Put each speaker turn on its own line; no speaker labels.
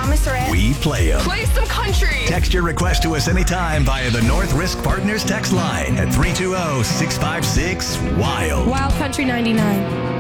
Thomas Rhett.
We play them.
Play some country.
Text your request to us anytime via the North Risk Partners text line at 320-656-WILD.
Wild Country 99.